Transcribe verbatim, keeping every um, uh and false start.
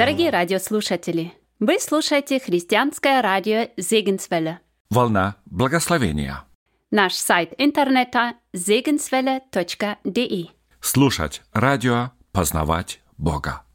Дорогие радиослушатели, вы слушаете христианское радио Segenswelle. Волна благословения. Наш сайт интернета segenswelle точка de. Слушать радио, познавать Бога.